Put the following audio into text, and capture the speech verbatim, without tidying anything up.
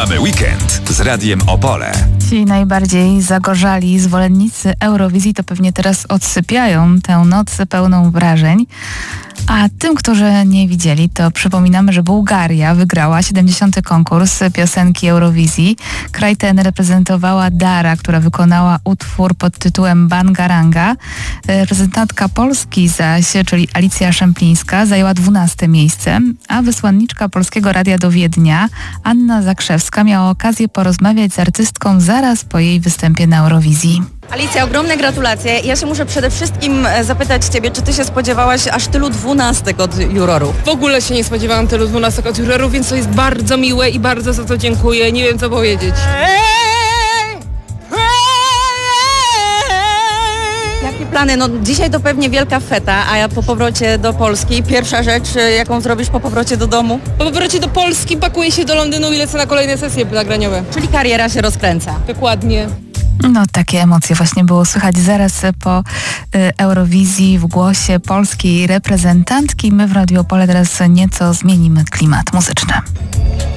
Mamy weekend z Radiem Opole. Ci najbardziej zagorzali zwolennicy Eurowizji to pewnie teraz odsypiają tę noc pełną wrażeń. A tym, którzy nie widzieli, to przypominamy, że Bułgaria wygrała siedemdziesiąty konkurs piosenki Eurowizji. Kraj ten reprezentowała Dara, która wykonała utwór pod tytułem Bangaranga. Reprezentantka Polski zaś, czyli Alicja Szemplińska, zajęła dwunaste miejsce, a wysłanniczka Polskiego Radia do Wiednia, Anna Zakrzewska, miała okazję porozmawiać z artystką zaraz po jej występie na Eurowizji. Alicja, ogromne gratulacje. Ja się muszę przede wszystkim zapytać Ciebie, czy Ty się spodziewałaś aż tylu dwunastek od jurorów? W ogóle się nie spodziewałam tylu dwunastek od jurorów, więc to jest bardzo miłe i bardzo za to dziękuję. Nie wiem, co powiedzieć. Jakie plany? No dzisiaj to pewnie wielka feta, a ja po powrocie do Polski, pierwsza rzecz, jaką zrobisz po powrocie do domu? Po powrocie do Polski pakuję się do Londynu i lecę na kolejne sesje nagraniowe. Czyli kariera się rozkręca. Dokładnie. No takie emocje właśnie było słychać zaraz po y, Eurowizji w głosie polskiej reprezentantki. My w Radiu Opole teraz nieco zmienimy klimat muzyczny.